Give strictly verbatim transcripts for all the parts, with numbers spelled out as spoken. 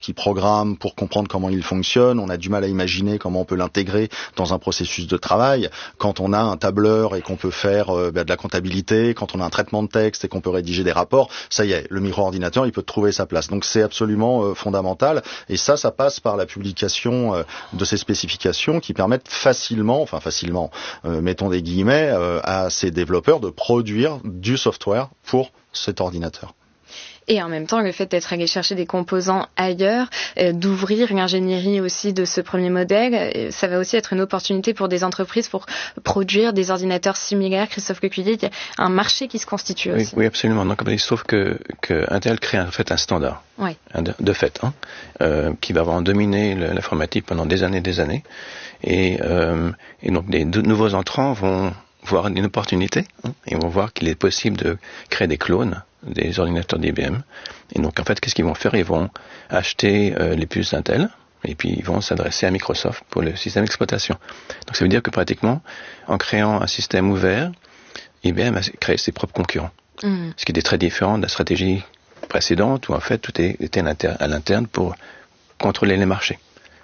qui programme pour comprendre comment il fonctionne. On a du mal à imaginer comment on peut l'intégrer dans un processus de travail. Quand on a un tableur et qu'on peut faire euh, bah, de la comptabilité, quand on a un traitement de texte et qu'on peut rédiger des rapports, ça y est, le micro-ordinateur, il peut trouver sa place. Donc c'est absolument euh, fondamental. Et ça, ça passe par la publication euh, de ces spécifications qui permettent facilement, enfin facilement, euh, mettons des guillemets, euh, à ces développeurs de produire du software pour cet ordinateur. Et en même temps, le fait d'être allé chercher des composants ailleurs, euh, d'ouvrir l'ingénierie aussi de ce premier modèle, euh, ça va aussi être une opportunité pour des entreprises pour produire des ordinateurs similaires. Christophe Lecuyer, il y a un marché qui se constitue oui, aussi. Oui, absolument. Donc, il se trouve que, que Intel crée en fait un standard, oui. de, de fait, hein, euh, qui va avoir dominé l'informatique pendant des années et des années. Et, euh, et donc, les de, nouveaux entrants vont voir une opportunité hein, et vont voir qu'il est possible de créer des clones des ordinateurs d'I B M. Et donc, en fait, qu'est-ce qu'ils vont faire? Ils vont acheter euh, les puces Intel et puis ils vont s'adresser à Microsoft pour le système d'exploitation. Donc, ça veut dire que pratiquement, en créant un système ouvert, I B M a créé ses propres concurrents. Mmh. Ce qui était très différent de la stratégie précédente où, en fait, tout était à l'interne pour contrôler les marchés.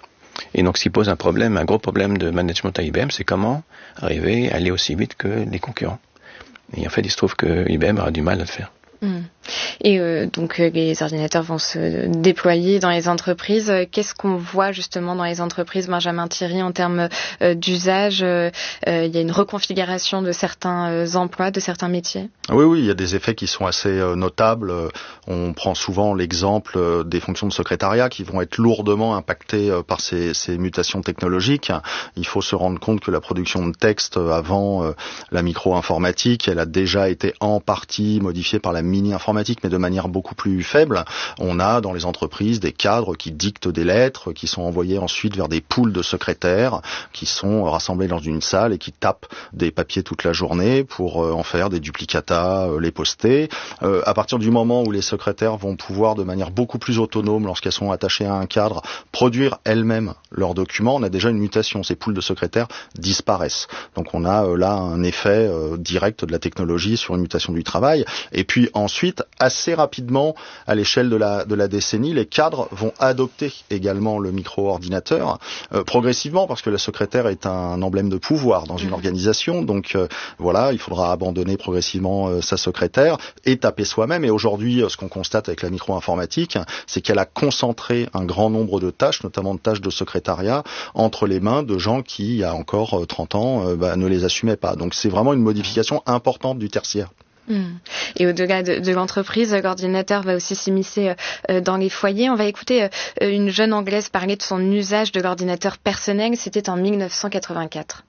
Et donc, ce qui pose un problème, un gros problème de management à I B M, c'est comment arriver à aller aussi vite que les concurrents. Et en fait, il se trouve que I B M aura du mal à le faire. Mmh. Et euh, donc euh, les ordinateurs vont se déployer dans les entreprises. Qu'est-ce qu'on voit justement dans les entreprises, Benjamin Thierry, en termes euh, d'usage? euh, euh, Il y a une reconfiguration de certains euh, emplois, de certains métiers. Oui, oui, il y a des effets qui sont assez euh, notables. On prend souvent l'exemple euh, des fonctions de secrétariat qui vont être lourdement impactées euh, par ces, ces mutations technologiques. Il faut se rendre compte que la production de texte euh, avant euh, la micro-informatique, elle a déjà été en partie modifiée par la mini-informatique, mais de manière beaucoup plus faible. On a dans les entreprises des cadres qui dictent des lettres, qui sont envoyés ensuite vers des poules de secrétaires, qui sont rassemblés dans une salle et qui tapent des papiers toute la journée pour en faire des duplicata, les poster. Euh, à partir du moment où les secrétaires vont pouvoir, de manière beaucoup plus autonome, lorsqu'elles sont attachées à un cadre, produire elles-mêmes leurs documents, on a déjà une mutation. Ces poules de secrétaires disparaissent. Donc on a euh, là un effet euh, direct de la technologie sur une mutation du travail. Et puis ensuite, assez rapidement, à l'échelle de la, de la décennie, les cadres vont adopter également le micro-ordinateur, euh, progressivement, parce que la secrétaire est un emblème de pouvoir dans une organisation. Donc euh, voilà, il faudra abandonner progressivement euh, sa secrétaire et taper soi-même. Et aujourd'hui, euh, ce qu'on constate avec la micro-informatique, c'est qu'elle a concentré un grand nombre de tâches, notamment de tâches de secrétariat, entre les mains de gens qui, il y a encore euh, trente ans, euh, bah, ne les assumaient pas. Donc c'est vraiment une modification importante du tertiaire. Et au-delà de, de l'entreprise, l'ordinateur va aussi s'immiscer euh, dans les foyers. On va écouter euh, une jeune Anglaise parler de son usage de l'ordinateur personnel. C'était en mille neuf cent quatre-vingt-quatre.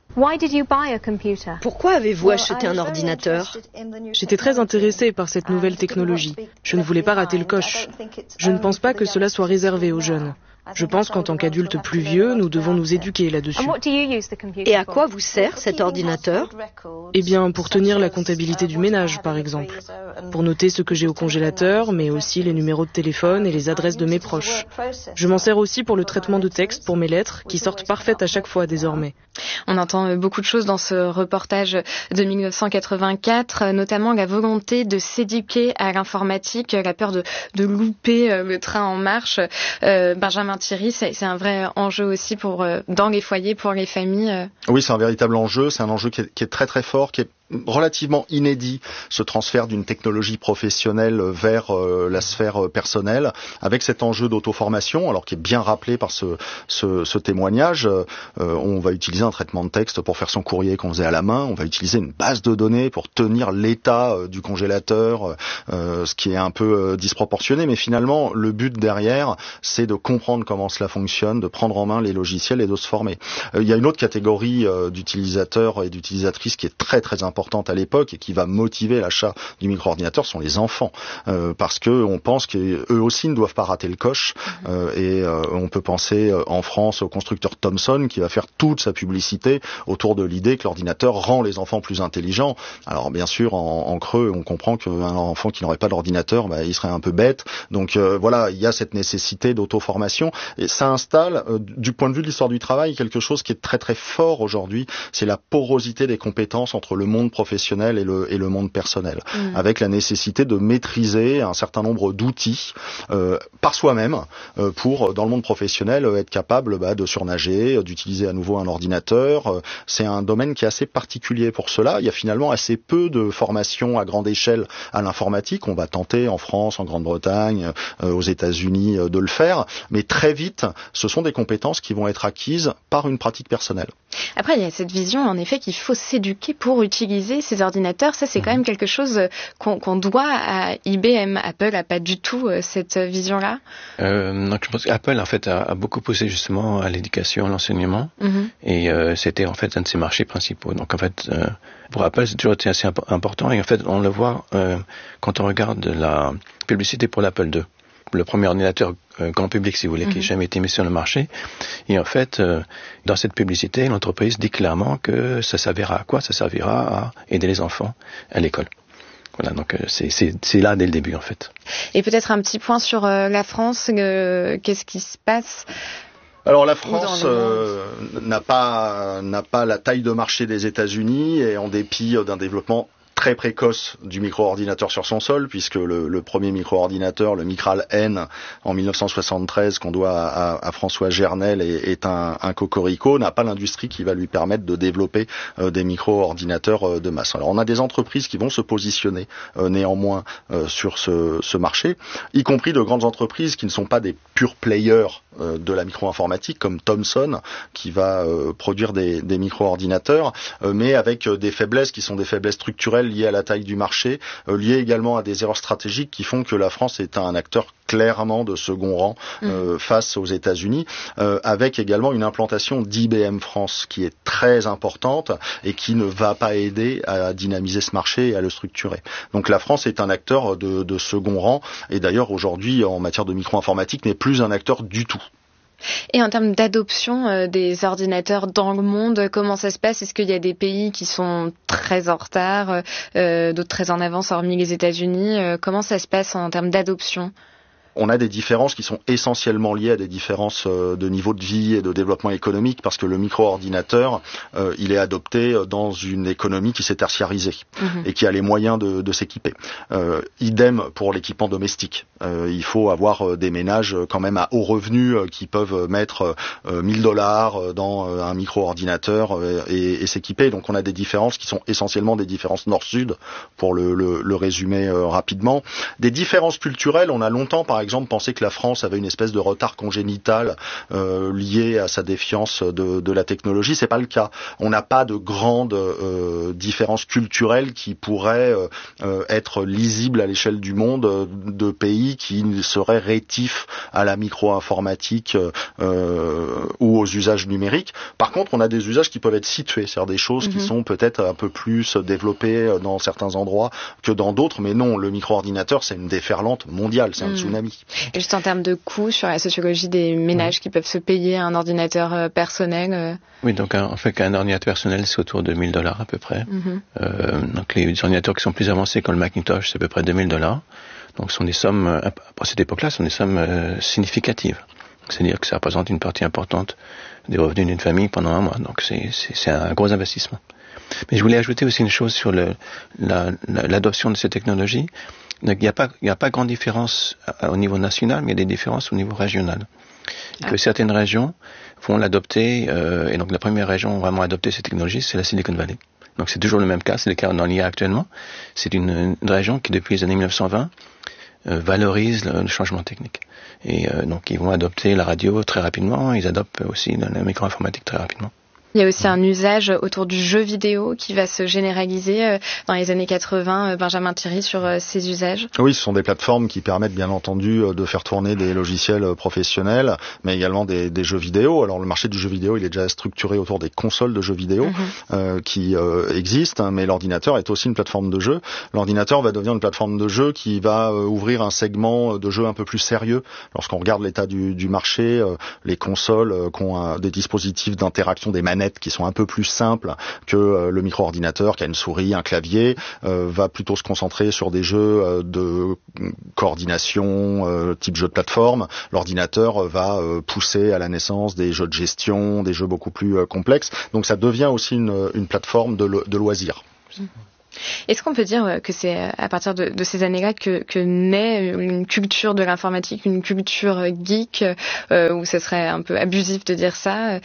Pourquoi avez-vous acheté un ordinateur? J'étais très intéressée par cette nouvelle technologie. Je ne voulais pas rater le coche. Je ne pense pas que cela soit réservé aux jeunes. Je pense qu'en tant qu'adultes plus vieux, nous devons nous éduquer là-dessus. Et à quoi vous sert cet ordinateur? Eh bien, pour tenir la comptabilité du ménage, par exemple. Pour noter ce que j'ai au congélateur, mais aussi les numéros de téléphone et les adresses de mes proches. Je m'en sers aussi pour le traitement de texte pour mes lettres, qui sortent parfaites à chaque fois désormais. On entend beaucoup de choses dans ce reportage de mille neuf cent quatre-vingt-quatre, notamment la volonté de s'éduquer à l'informatique, la peur de, de louper le train en marche. Euh, Benjamin Thierry, c'est, c'est un vrai enjeu aussi pour euh, dans les foyers, pour les familles. Oui, c'est un véritable enjeu. C'est un enjeu qui est, qui est très très fort, qui est relativement inédit, ce transfert d'une technologie professionnelle vers euh, la sphère personnelle, avec cet enjeu d'auto-formation, alors qui est bien rappelé par ce, ce, ce témoignage. Euh, on va utiliser un traitement de texte pour faire son courrier qu'on faisait à la main, on va utiliser une base de données pour tenir l'état euh, du congélateur, euh, ce qui est un peu euh, disproportionné, mais finalement, le but derrière, c'est de comprendre comment cela fonctionne, de prendre en main les logiciels et de se former. Euh, il y a une autre catégorie euh, d'utilisateurs et d'utilisatrices qui est très très importante à l'époque et qui va motiver l'achat du micro-ordinateur, sont les enfants, euh, parce que on pense qu'eux aussi ne doivent pas rater le coche. Euh, et euh, on peut penser euh, en France au constructeur Thomson qui va faire toute sa publicité autour de l'idée que l'ordinateur rend les enfants plus intelligents. Alors bien sûr, en, en creux, on comprend qu'un enfant qui n'aurait pas d'ordinateur, bah, il serait un peu bête. Donc euh, voilà, il y a cette nécessité d'auto-formation et ça installe, euh, du point de vue de l'histoire du travail, quelque chose qui est très très fort aujourd'hui, c'est la porosité des compétences entre le monde monde professionnel et le, et le monde personnel, mmh. avec la nécessité de maîtriser un certain nombre d'outils euh, par soi-même euh, pour, dans le monde professionnel, être capable bah, de surnager, d'utiliser à nouveau un ordinateur. C'est un domaine qui est assez particulier pour cela. Il y a finalement assez peu de formation à grande échelle à l'informatique. On va tenter en France, en Grande-Bretagne, euh, aux États-Unis euh, de le faire, mais très vite, ce sont des compétences qui vont être acquises par une pratique personnelle. Après, il y a cette vision, en effet, qu'il faut s'éduquer pour utiliser ces ordinateurs. Ça, c'est mmh. quand même quelque chose qu'on, qu'on doit à I B M. Apple n'a pas du tout euh, cette vision-là. Euh, donc, je pense qu'Apple, en fait, a, a beaucoup poussé justement à l'éducation, à l'enseignement, mmh. et euh, c'était en fait un de ses marchés principaux. Donc, en fait, euh, pour Apple, c'est toujours été assez imp- important. Et en fait, on le voit euh, quand on regarde la publicité pour l'Apple deux. Le premier ordinateur euh, grand public, si vous voulez, mmh. qui ait jamais été mis sur le marché. Et en fait, euh, dans cette publicité, l'entreprise dit clairement que ça servira à quoi ? Ça servira à aider les enfants à l'école. Voilà, donc euh, c'est, c'est, c'est là dès le début, en fait. Et peut-être un petit point sur euh, la France. Euh, qu'est-ce qui se passe ? Alors la France euh, n'a pas n'a pas la taille de marché des États-Unis et en dépit d'un développement très précoce du micro-ordinateur sur son sol, puisque le, le premier micro-ordinateur, le Micral N, en dix-neuf cent soixante-treize, qu'on doit à, à, à François Gernel, est, est un, un cocorico, n'a pas l'industrie qui va lui permettre de développer euh, des micro-ordinateurs euh, de masse. Alors on a des entreprises qui vont se positionner euh, néanmoins euh, sur ce, ce marché, y compris de grandes entreprises qui ne sont pas des pure players euh, de la micro-informatique, comme Thomson, qui va euh, produire des, des micro-ordinateurs, euh, mais avec euh, des faiblesses qui sont des faiblesses structurelles liées à la taille du marché, euh, liées également à des erreurs stratégiques qui font que la France est un acteur clairement de second rang euh, mmh. face aux États-Unis, euh, avec également une implantation d'I B M France qui est très importante et qui ne va pas aider à dynamiser ce marché et à le structurer. Donc la France est un acteur de, de second rang et d'ailleurs aujourd'hui en matière de micro-informatique n'est plus un acteur du tout. Et en termes d'adoption euh, des ordinateurs dans le monde, comment ça se passe ? Est-ce qu'il y a des pays qui sont très en retard, euh, d'autres très en avance, hormis les États-Unis ? euh, Comment ça se passe en termes d'adoption ? On a des différences qui sont essentiellement liées à des différences de niveau de vie et de développement économique, parce que le micro-ordinateur, euh, il est adopté dans une économie qui s'est tertiarisée mmh. et qui a les moyens de, de s'équiper. Euh, idem pour l'équipement domestique. Euh, il faut avoir des ménages quand même à haut revenu qui peuvent mettre euh, mille dollars dans un micro-ordinateur et, et s'équiper. Donc on a des différences qui sont essentiellement des différences nord-sud, pour le, le, le résumer euh, rapidement. Des différences culturelles, on a longtemps par exemple pensé que la France avait une espèce de retard congénital euh, lié à sa défiance de, de la technologie. C'est pas le cas. On n'a pas de grandes euh, différences culturelles qui pourraient euh, être lisibles à l'échelle du monde de pays qui seraient rétifs à la micro-informatique euh, ou aux usages numériques. Par contre, on a des usages qui peuvent être situés, c'est-à-dire des choses mm-hmm. qui sont peut-être un peu plus développées dans certains endroits que dans d'autres, mais non, le micro-ordinateur, c'est une déferlante mondiale, c'est un mm. tsunami. Et juste en termes de coûts, sur la sociologie des ménages oui. qui peuvent se payer un ordinateur euh, personnel euh... Oui, donc un, en fait qu'un ordinateur personnel, c'est autour de mille dollars à peu près. Mm-hmm. Euh, donc les ordinateurs qui sont plus avancés comme le Macintosh, c'est à peu près deux mille dollars. Donc ce sont des sommes, à cette époque-là, ce sont des sommes euh, significatives. C'est-à-dire que ça représente une partie importante des revenus d'une famille pendant un mois. Donc c'est, c'est, c'est un gros investissement. Mais je voulais ajouter aussi une chose sur le, la, la, l'adoption de ces technologies. Donc, il n'y a pas, il n'y a pas grande différence au niveau national, mais il y a des différences au niveau régional. Et ah. que certaines régions vont l'adopter, euh, et donc la première région vraiment à adopter ces technologies, c'est la Silicon Valley. Donc c'est toujours le même cas, c'est le cas dans l'I A actuellement. C'est une, une région qui, depuis les années dix-neuf cent vingt, euh, valorise le, le changement technique. Et euh, donc ils vont adopter la radio très rapidement, ils adoptent aussi la micro-informatique très rapidement. Il y a aussi un usage autour du jeu vidéo qui va se généraliser dans les années quatre-vingts. Benjamin Thierry, sur ces usages. Oui, ce sont des plateformes qui permettent bien entendu de faire tourner des logiciels professionnels, mais également des, des jeux vidéo. Alors le marché du jeu vidéo, il est déjà structuré autour des consoles de jeux vidéo mmh. euh, qui euh, existent, mais l'ordinateur est aussi une plateforme de jeu. L'ordinateur va devenir une plateforme de jeu qui va euh, ouvrir un segment de jeux un peu plus sérieux. Lorsqu'on regarde l'état du, du marché, euh, les consoles euh, qui ont euh, des dispositifs d'interaction, des manettes qui sont un peu plus simples que euh, le micro-ordinateur qui a une souris, un clavier, euh, va plutôt se concentrer sur des jeux euh, de coordination euh, type jeu de plateforme. L'ordinateur va euh, pousser à la naissance des jeux de gestion, des jeux beaucoup plus euh, complexes. Donc ça devient aussi une, une plateforme de, lo- de loisirs. Est-ce qu'on peut dire que c'est à partir de, de ces années-là que, que naît une culture de l'informatique, une culture geek, euh, où ce serait un peu abusif de dire ça?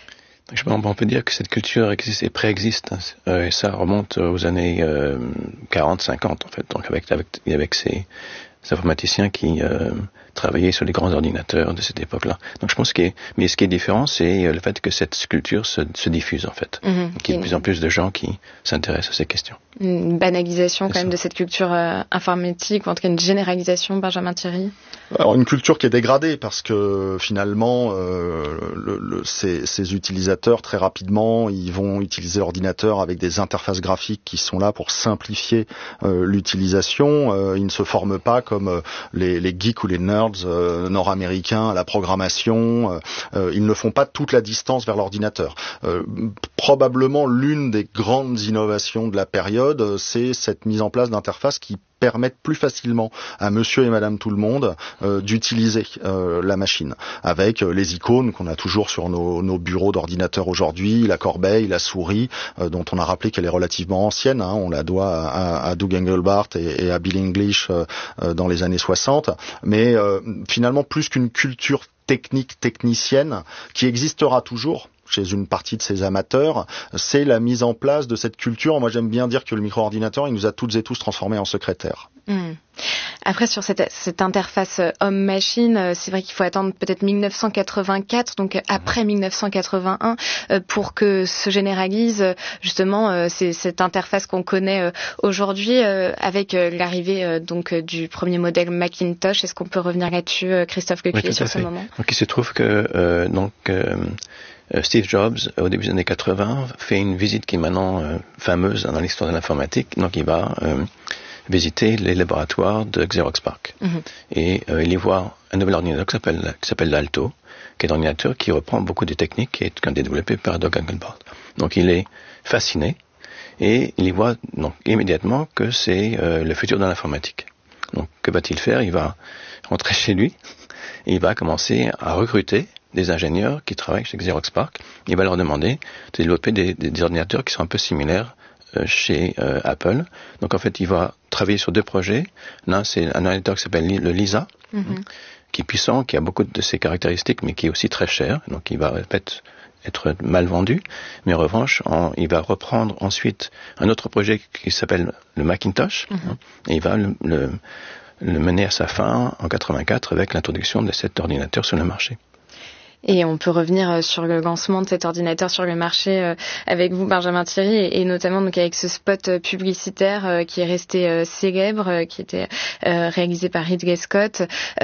Je pense, on peut dire que cette culture existe et préexiste, hein, euh, et ça remonte aux années euh, quarante cinquante en fait, donc avec, avec, avec ces, ces informaticiens qui euh, travaillaient sur les grands ordinateurs de cette époque-là. Donc je pense que, mais ce qui est différent, c'est le fait que cette culture se, se diffuse en fait, mmh, qu'il y a de plus en plus de gens qui s'intéressent à ces questions. Une banalisation c'est quand même ça. De cette culture euh, informatique, ou en tout cas une généralisation, Benjamin Thierry. Alors une culture qui est dégradée parce que finalement euh, le, le, ces, ces utilisateurs très rapidement ils vont utiliser l'ordinateur avec des interfaces graphiques qui sont là pour simplifier euh, l'utilisation. Euh, ils ne se forment pas comme euh, les, les geeks ou les nerds euh, nord-américains à la programmation. Euh, ils ne font pas toute la distance vers l'ordinateur. Euh, probablement l'une des grandes innovations de la période, c'est cette mise en place d'interfaces qui permettent plus facilement à monsieur et madame tout le monde euh, d'utiliser euh, la machine, avec euh, les icônes qu'on a toujours sur nos, nos bureaux d'ordinateur aujourd'hui, la corbeille, la souris, euh, dont on a rappelé qu'elle est relativement ancienne, hein, on la doit à, à Doug Engelbart et, et à Bill English euh, euh, dans les années soixante, mais euh, finalement plus qu'une culture technique technicienne qui existera toujours chez une partie de ces amateurs, c'est la mise en place de cette culture. Moi, j'aime bien dire que le micro-ordinateur, il nous a toutes et tous transformés en secrétaires. Mmh. Après, sur cette, cette interface homme-machine, c'est vrai qu'il faut attendre peut-être dix-neuf cent quatre-vingt-quatre, donc après dix-neuf cent quatre-vingt-un, pour que se généralise justement c'est, cette interface qu'on connaît aujourd'hui, avec l'arrivée donc du premier modèle Macintosh. Est-ce qu'on peut revenir là-dessus, Christophe Lecuyer, oui, sur ce moment? Donc, il se trouve que euh, donc euh, Steve Jobs, au début des années quatre-vingts, fait une visite qui est maintenant euh, fameuse dans l'histoire de l'informatique. Donc, il va euh, visiter les laboratoires de Xerox PARC. Mm-hmm. Et euh, il y voit un nouvel ordinateur qui s'appelle, qui s'appelle l'Alto, qui est un ordinateur qui reprend beaucoup des techniques qui ont été développées par Doug Engelbart. Donc, il est fasciné et il y voit donc immédiatement que c'est euh, le futur de l'informatique. Donc, que va-t-il faire? Il va rentrer chez lui et il va commencer à recruter des ingénieurs qui travaillent chez Xerox PARC. Il va leur demander de développer des, des, des ordinateurs qui sont un peu similaires euh, chez euh, Apple. Donc en fait, il va travailler sur deux projets. L'un, c'est un ordinateur qui s'appelle le Lisa, mm-hmm. qui est puissant, qui a beaucoup de ses caractéristiques, mais qui est aussi très cher. Donc il va en fait être mal vendu. Mais en revanche, en, il va reprendre ensuite un autre projet qui s'appelle le Macintosh, mm-hmm. hein, et il va le, le, le mener à sa fin en quatre-vingt-quatre avec l'introduction de cet ordinateur sur le marché. Et on peut revenir sur le lancement de cet ordinateur sur le marché avec vous, Benjamin Thierry, et notamment donc avec ce spot publicitaire qui est resté célèbre, qui était réalisé par Ridley Scott.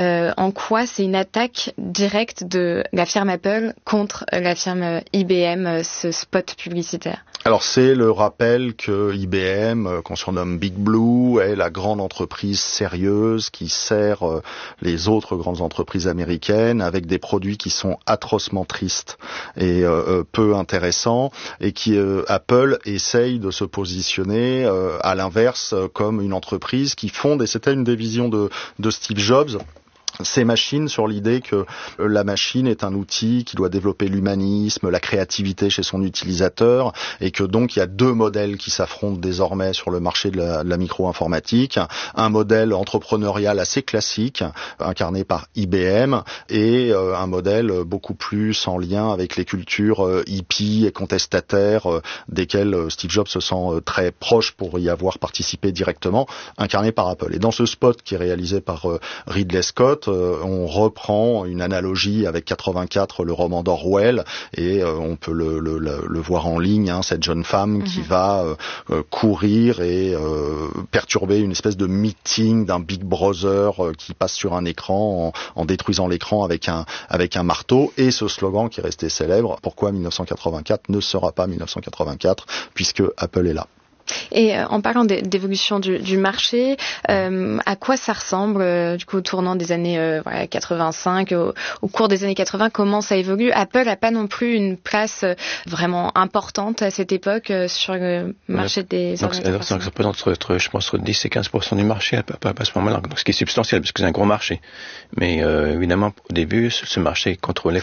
En quoi c'est une attaque directe de la firme Apple contre la firme I B M, ce spot publicitaire? Alors c'est le rappel que I B M, qu'on surnomme Big Blue, est la grande entreprise sérieuse qui sert les autres grandes entreprises américaines avec des produits qui sont atrocement tristes et euh, peu intéressants, et qui euh, Apple essaye de se positionner euh, à l'inverse comme une entreprise qui fonde, et c'était une des visions de, de Steve Jobs, ces machines sur l'idée que la machine est un outil qui doit développer l'humanisme, la créativité chez son utilisateur, et que donc il y a deux modèles qui s'affrontent désormais sur le marché de la, de la micro-informatique. Un modèle entrepreneurial assez classique, incarné par I B M, et euh, un modèle beaucoup plus en lien avec les cultures euh, hippies et contestataires, euh, desquelles euh, Steve Jobs se sent euh, très proche pour y avoir participé directement, incarné par Apple. Et dans ce spot qui est réalisé par euh, Ridley Scott, on reprend une analogie avec quatre-vingt-quatre, le roman d'Orwell, et euh, on peut le, le, le voir en ligne, hein, cette jeune femme mmh. qui va euh, courir et euh, perturber une espèce de meeting d'un Big Brother euh, qui passe sur un écran en, en détruisant l'écran avec un, avec un marteau, et ce slogan qui est resté célèbre, pourquoi dix-neuf cent quatre-vingt-quatre ne sera pas dix-neuf cent quatre-vingt-quatre, puisque Apple est là. Et euh, en parlant d'évolution du, du marché, euh, à quoi ça ressemble euh, du coup au tournant des années euh, voilà, quatre-vingt-cinq, au, au cours des années quatre-vingts, comment ça évolue? Apple n'a pas non plus une place euh, vraiment importante à cette époque euh, sur le marché ouais. des donc, ordinateurs. Ça représente entre, je pense, entre dix et quinze pour cent du marché à, à, à ce moment-là, donc ce qui est substantiel parce que c'est un gros marché. Mais euh, évidemment, au début, ce, ce marché est contrôlé, enfin,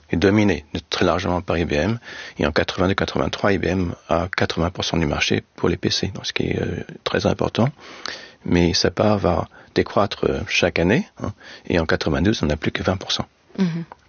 est dominé très largement par I B M. Et en quatre-vingt-deux quatre-vingt-trois, I B M a quatre-vingts pour cent du marché pour les P C, donc ce qui est euh, très important. Mais sa part va décroître euh, chaque année. Hein, et en quatre-vingt-douze, on n'a plus que vingt pour cent. Mmh.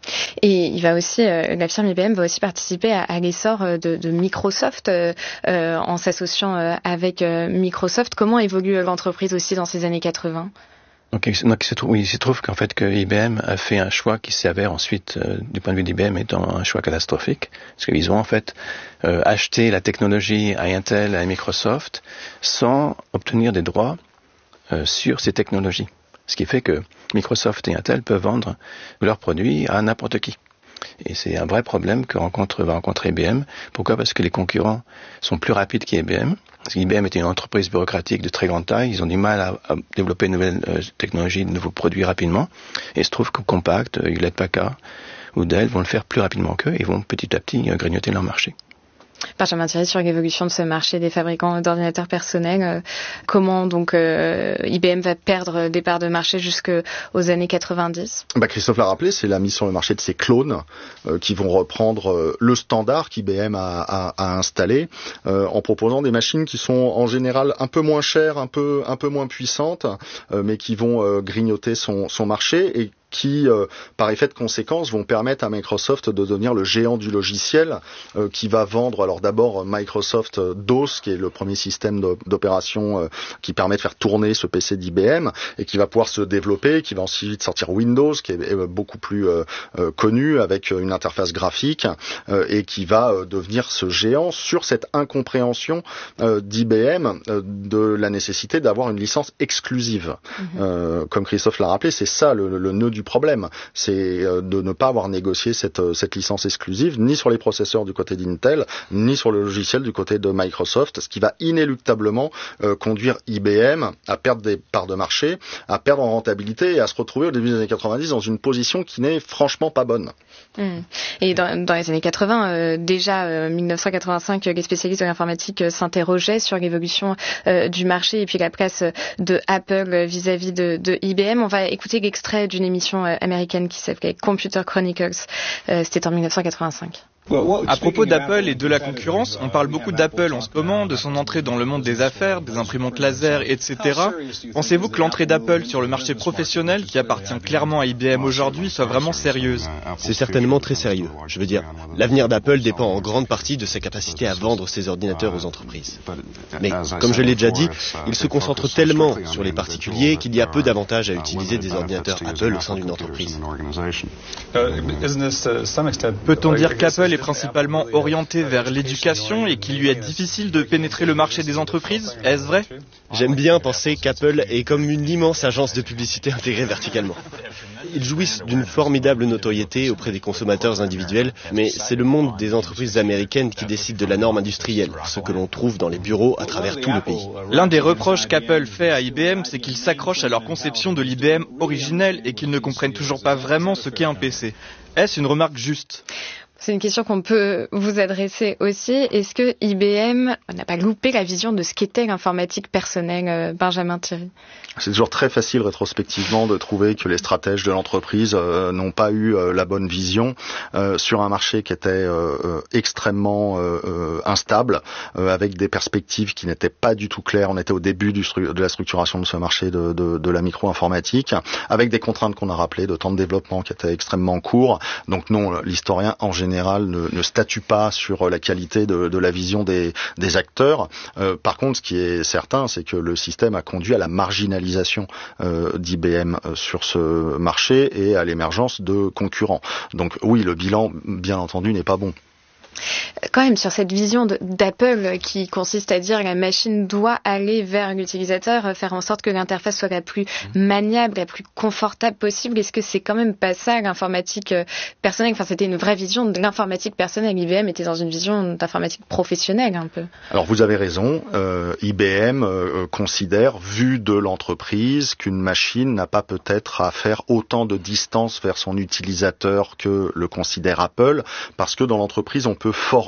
Et il va aussi, euh, la firme I B M va aussi participer à, à l'essor de, de Microsoft euh, euh, en s'associant euh, avec euh, Microsoft. Comment évolue l'entreprise aussi dans ces années quatre-vingts? Donc, donc il, se trouve, oui, il se trouve qu'en fait que I B M a fait un choix qui s'avère ensuite, euh, du point de vue d'I B M, étant un choix catastrophique, parce qu'ils ont en fait euh, acheté la technologie à Intel, à Microsoft, sans obtenir des droits euh, sur ces technologies. Ce qui fait que Microsoft et Intel peuvent vendre leurs produits à n'importe qui. Et c'est un vrai problème que rencontre, va rencontrer I B M. Pourquoi ? Parce que les concurrents sont plus rapides qu'I B M. Parce qu'I B M était une entreprise bureaucratique de très grande taille. Ils ont du mal à, à développer de nouvelles euh, technologies, de nouveaux produits rapidement. Et il se trouve que Compaq, Hewlett Packard ou Dell vont le faire plus rapidement qu'eux et vont petit à petit euh, grignoter leur marché. Benjamin Thierry, sur l'évolution de ce marché des fabricants d'ordinateurs personnels, euh, comment donc euh, I B M va perdre des parts de marché jusqu'aux années quatre-vingt-dix? Bah, Christophe l'a rappelé, c'est la mise sur le marché de ces clones euh, qui vont reprendre euh, le standard qu'I B M a, a, a installé euh, en proposant des machines qui sont en général un peu moins chères, un peu un peu moins puissantes, euh, mais qui vont euh, grignoter son, son marché et qui, euh, par effet de conséquence, vont permettre à Microsoft de devenir le géant du logiciel euh, qui va vendre, alors d'abord Microsoft DOS, qui est le premier système d'opération euh, qui permet de faire tourner ce P C d'I B M, et qui va pouvoir se développer, qui va ensuite sortir Windows, qui est, est beaucoup plus euh, euh, connu, avec une interface graphique, euh, et qui va euh, devenir ce géant sur cette incompréhension euh, d'I B M euh, de la nécessité d'avoir une licence exclusive. Mm-hmm. Euh, comme Christophe l'a rappelé, c'est ça le, le nœud du problème, c'est de ne pas avoir négocié cette, cette licence exclusive ni sur les processeurs du côté d'Intel, ni sur le logiciel du côté de Microsoft, ce qui va inéluctablement euh, conduire I B M à perdre des parts de marché, à perdre en rentabilité et à se retrouver au début des années quatre-vingt-dix dans une position qui n'est franchement pas bonne. Mmh. Et dans, dans les années quatre-vingts, euh, déjà euh, mille neuf cent quatre-vingt-cinq, les spécialistes de l'informatique euh, s'interrogeaient sur l'évolution euh, du marché et puis la place de Apple vis-à-vis de, de I B M. On va écouter l'extrait d'une émission américaine qui s'appelait Computer Chronicles. Euh, c'était en mille neuf cent quatre-vingt-cinq. À propos d'Apple et de la concurrence, on parle beaucoup d'Apple en ce moment, de son entrée dans le monde des affaires, des imprimantes laser, et cetera. Pensez-vous que l'entrée d'Apple sur le marché professionnel, qui appartient clairement à I B M aujourd'hui, soit vraiment sérieuse? C'est certainement très sérieux. Je veux dire, l'avenir d'Apple dépend en grande partie de sa capacité à vendre ses ordinateurs aux entreprises. Mais, comme je l'ai déjà dit, il se concentre tellement sur les particuliers qu'il y a peu d'avantages à utiliser des ordinateurs Apple au sein d'une entreprise. Peut-on dire qu'Apple est principalement orienté vers l'éducation et qu'il lui est difficile de pénétrer le marché des entreprises? Est-ce vrai? J'aime bien penser qu'Apple est comme une immense agence de publicité intégrée verticalement. Ils jouissent d'une formidable notoriété auprès des consommateurs individuels, mais c'est le monde des entreprises américaines qui décide de la norme industrielle, ce que l'on trouve dans les bureaux à travers tout le pays. L'un des reproches qu'Apple fait à I B M, c'est qu'ils s'accrochent à leur conception de l'I B M originelle et qu'ils ne comprennent toujours pas vraiment ce qu'est un P C. Est-ce une remarque juste? C'est une question qu'on peut vous adresser aussi. Est-ce que I B M n'a pas loupé la vision de ce qu'était l'informatique personnelle, Benjamin Thierry? C'est toujours très facile rétrospectivement de trouver que les stratèges de l'entreprise euh, n'ont pas eu euh, la bonne vision euh, sur un marché qui était euh, extrêmement euh, instable, euh, avec des perspectives qui n'étaient pas du tout claires. On était au début du stru- de la structuration de ce marché de, de, de la micro-informatique, avec des contraintes qu'on a rappelées, de temps de développement qui étaient extrêmement courts. Donc non, l'historien en général ne, ne statue pas sur la qualité de, de la vision des, des acteurs. Euh, par contre, ce qui est certain, c'est que le système a conduit à la marginalisation Euh, d'I B M euh, sur ce marché et à l'émergence de concurrents. Donc oui, le bilan, bien entendu, n'est pas bon. Quand même, sur cette vision de, d'Apple qui consiste à dire que la machine doit aller vers l'utilisateur, faire en sorte que l'interface soit la plus maniable, la plus confortable possible, est-ce que c'est quand même pas ça l'informatique personnelle? Enfin, c'était une vraie vision de l'informatique personnelle. I B M était dans une vision d'informatique professionnelle un peu. Alors vous avez raison, euh, I B M euh, considère, vu de l'entreprise, qu'une machine n'a pas peut-être à faire autant de distance vers son utilisateur que le considère Apple, parce que dans l'entreprise on peut former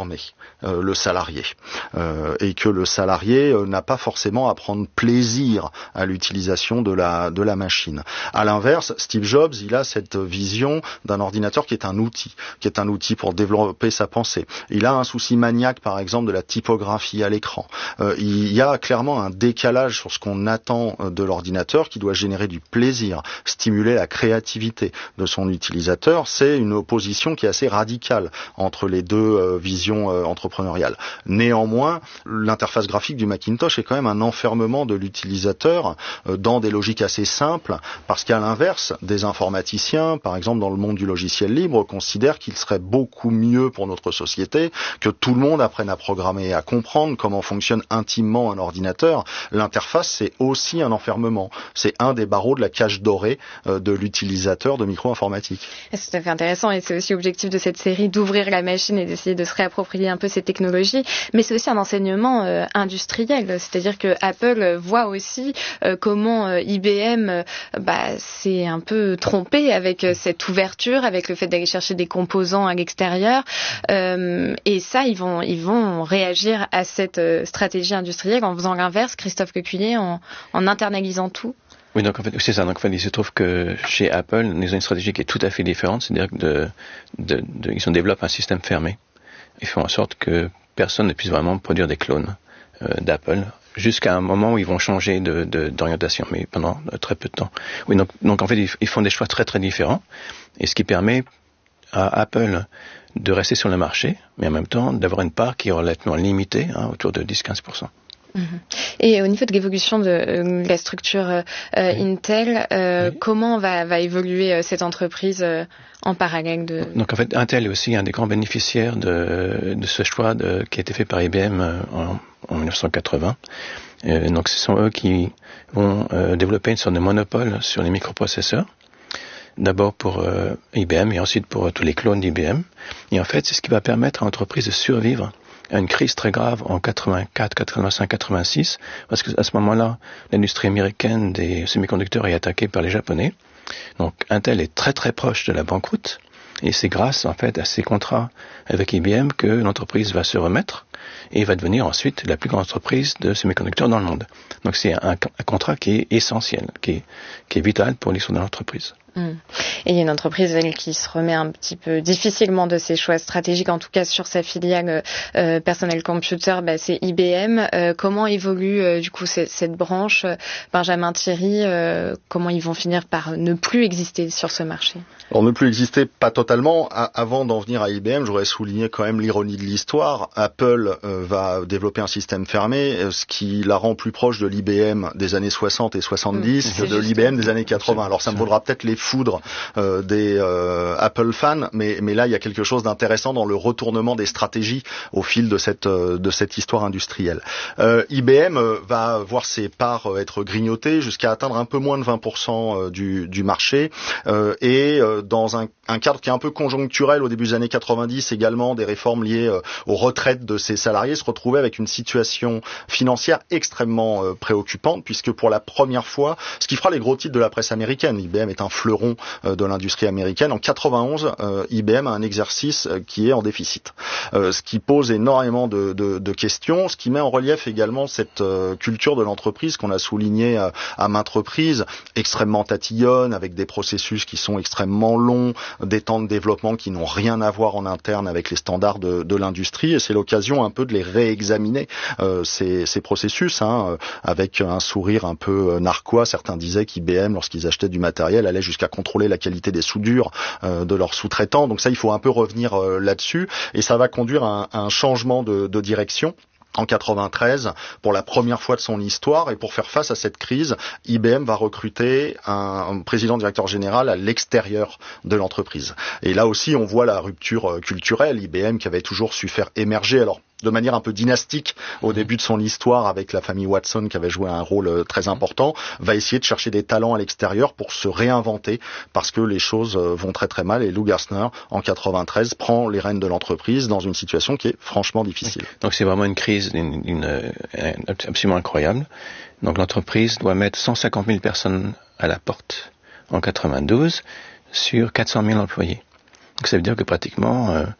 former euh, le salarié euh, et que le salarié euh, n'a pas forcément à prendre plaisir à l'utilisation de la de la machine. À l'inverse, Steve Jobs, il a cette vision d'un ordinateur qui est un outil, qui est un outil pour développer sa pensée. Il a un souci maniaque, par exemple, de la typographie à l'écran. Euh, il y a clairement un décalage sur ce qu'on attend de l'ordinateur qui doit générer du plaisir, stimuler la créativité de son utilisateur. C'est une opposition qui est assez radicale entre les deux euh, visions euh, entrepreneuriales. Néanmoins, l'interface graphique du Macintosh est quand même un enfermement de l'utilisateur euh, dans des logiques assez simples, parce qu'à l'inverse, des informaticiens, par exemple dans le monde du logiciel libre, considèrent qu'il serait beaucoup mieux pour notre société que tout le monde apprenne à programmer et à comprendre comment fonctionne intimement un ordinateur. L'interface, c'est aussi un enfermement. C'est un des barreaux de la cage dorée euh, de l'utilisateur de micro-informatique. C'est tout à fait intéressant et c'est aussi l'objectif de cette série d'ouvrir la machine et d'essayer de se réapproprier un peu ces technologies, mais c'est aussi un enseignement euh, industriel, c'est-à-dire que Apple voit aussi euh, comment euh, I B M euh, bah, s'est un peu trompé avec euh, cette ouverture, avec le fait d'aller chercher des composants à l'extérieur, euh, et ça ils vont ils vont réagir à cette euh, stratégie industrielle en faisant l'inverse, Christophe Lecuyer, en, en internalisant tout. Oui, donc en fait, c'est ça. Donc en fait, il se trouve que chez Apple, ils ont une stratégie qui est tout à fait différente, c'est-à-dire que de, de, de, ils développent un système fermé. Ils font en sorte que personne ne puisse vraiment produire des clones euh, d'Apple, jusqu'à un moment où ils vont changer de, de, d'orientation, mais pendant très peu de temps. Oui, donc, donc en fait, ils, ils font des choix très très différents, et ce qui permet à Apple de rester sur le marché, mais en même temps d'avoir une part qui est relativement limitée, hein, autour de dix à quinze pour cent. Et au niveau de l'évolution de euh, la structure euh, oui. Intel, euh, oui. comment va, va évoluer euh, cette entreprise euh, en parallèle de... Donc en fait, Intel est aussi un des grands bénéficiaires de, de ce choix de, qui a été fait par I B M euh, en, en dix-neuf cent quatre-vingts. Euh, donc ce sont eux qui vont euh, développer une sorte de monopole sur les microprocesseurs. D'abord pour euh, I B M et ensuite pour euh, tous les clones d'I B M. Et en fait, c'est ce qui va permettre à l'entreprise de survivre à une crise très grave en quatre-vingt-quatre, quatre-vingt-cinq, quatre-vingt-six, parce qu'à ce moment-là, l'industrie américaine des semi-conducteurs est attaquée par les Japonais. Donc Intel est très très proche de la banqueroute, et c'est grâce en fait à ces contrats avec I B M que l'entreprise va se remettre et va devenir ensuite la plus grande entreprise de semi-conducteurs dans le monde. Donc c'est un, un contrat qui est essentiel, qui est, qui est vital pour l'histoire de l'entreprise. Mmh. Et il y a une entreprise elle, qui se remet un petit peu difficilement de ses choix stratégiques, en tout cas sur sa filiale euh, Personal Computer, bah, c'est I B M. Euh, comment évolue euh, du coup cette, cette branche, Benjamin Thierry, euh, comment ils vont finir par ne plus exister sur ce marché? Alors ne plus exister, pas totalement. A- avant d'en venir à I B M, j'aurais souligné quand même l'ironie de l'histoire. Apple euh, va développer un système fermé, euh, ce qui la rend plus proche de l'I B M des années soixante et soixante-dix mmh, que de l'I B M des années quatre-vingts. Alors ça me vaudra peut-être les foudres euh, des euh, Apple fans, mais, mais là il y a quelque chose d'intéressant dans le retournement des stratégies au fil de cette, euh, de cette histoire industrielle. Euh, I B M euh, va voir ses parts euh, être grignotées jusqu'à atteindre un peu moins de vingt pour cent euh, du, du marché, euh, et euh, dans un, un cadre qui est un peu conjoncturel au début des années quatre-vingt-dix, également des réformes liées euh, aux retraites de ses salariés, se retrouver avec une situation financière extrêmement euh, préoccupante, puisque pour la première fois, ce qui fera les gros titres de la presse américaine, I B M est un fleuron euh, de l'industrie américaine, en quatre-vingt-onze, euh, I B M a un exercice euh, qui est en déficit, euh, ce qui pose énormément de, de, de questions, ce qui met en relief également cette euh, culture de l'entreprise qu'on a souligné euh, à maintes reprises, extrêmement tatillonne, avec des processus qui sont extrêmement longs, des temps de développement qui n'ont rien à voir en interne avec les standards de, de l'industrie, et c'est l'occasion un peu de les réexaminer, euh, ces, ces processus, hein, avec un sourire un peu narquois. Certains disaient qu'I B M, lorsqu'ils achetaient du matériel, allait jusqu'à contrôler la qualité des soudures euh, de leurs sous-traitants. Donc ça, il faut un peu revenir euh, là-dessus, et ça va conduire à un, à un changement de, de direction. En quatre-vingt-treize, pour la première fois de son histoire, et pour faire face à cette crise, I B M va recruter un, un président directeur général à l'extérieur de l'entreprise. Et là aussi, on voit la rupture culturelle. I B M qui avait toujours su faire émerger, alors de manière un peu dynastique au début de son histoire avec la famille Watson qui avait joué un rôle très important, va essayer de chercher des talents à l'extérieur pour se réinventer, parce que les choses vont très très mal, et Lou Gerstner en quatre-vingt-treize prend les rênes de l'entreprise dans une situation qui est franchement difficile. Donc c'est vraiment une crise une, une, une, absolument incroyable. Donc l'entreprise doit mettre cent cinquante mille personnes à la porte en quatre-vingt-douze sur quatre cent mille employés. Donc ça veut dire que pratiquement euh,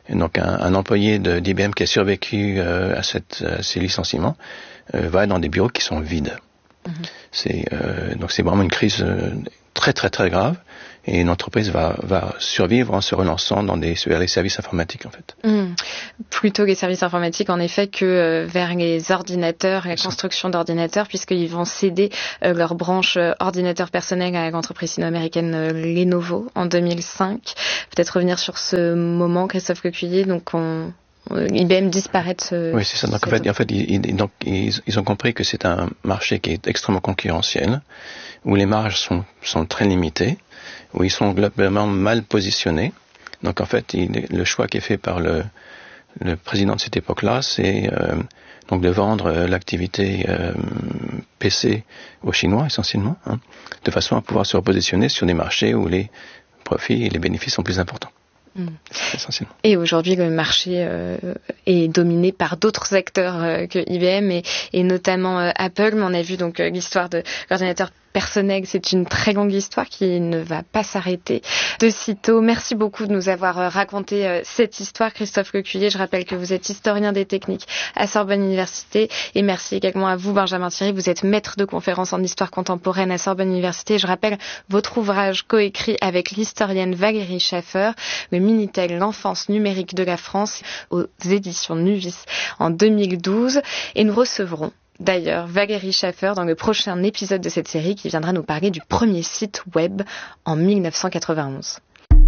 Et donc un, un employé de, d'I B M qui a survécu euh, à, cette, à ces licenciements euh, va dans des bureaux qui sont vides. Mmh. C'est, euh, donc c'est vraiment une crise euh, très très très grave. Et une entreprise va, va survivre en se relançant dans des, vers les services informatiques, en fait. Mmh. Plutôt les services informatiques, en effet, que euh, vers les ordinateurs, la construction d'ordinateurs, puisqu'ils vont céder euh, leur branche euh, ordinateur personnel à l'entreprise sino-américaine euh, Lenovo en deux mille cinq. Peut-être revenir sur ce moment, Christophe Lecuyer, donc on... I B M disparaît de ce... Oui, c'est ça. Donc, en fait, en fait ils, ils, donc, ils, ils ont compris que c'est un marché qui est extrêmement concurrentiel, où les marges sont, sont très limitées, où ils sont globalement mal positionnés. Donc, en fait, il, le choix qui est fait par le, le président de cette époque-là, c'est euh, donc de vendre l'activité euh, P C aux Chinois, essentiellement, hein, de façon à pouvoir se repositionner sur des marchés où les profits et les bénéfices sont plus importants. Essentiellement. Et aujourd'hui, le marché euh, est dominé par d'autres acteurs euh, que I B M et, et notamment euh, Apple. Mais on a vu donc euh, l'histoire de l'ordinateur personnel. C'est une très longue histoire qui ne va pas s'arrêter de sitôt. Merci beaucoup de nous avoir euh, raconté euh, cette histoire, Christophe Lecuyer. Je rappelle que vous êtes historien des techniques à Sorbonne Université. Et merci également à vous, Benjamin Thierry. Vous êtes maître de conférences en histoire contemporaine à Sorbonne Université. Je rappelle votre ouvrage coécrit avec l'historienne Valérie Schaffer, le Minitel, l'enfance numérique de la France, aux éditions Nuvis en deux mille douze. Et nous recevrons d'ailleurs Valérie Schaffer dans le prochain épisode de cette série qui viendra nous parler du premier site web en mille neuf cent quatre-vingt-onze.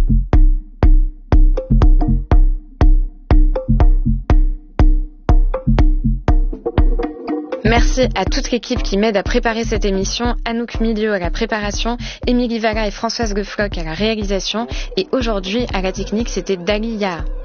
Merci à toute l'équipe qui m'aide à préparer cette émission, Anouk Milieu à la préparation, Émilie Valla et Françoise Goefflock à la réalisation, et aujourd'hui à la technique c'était Dali Yaha.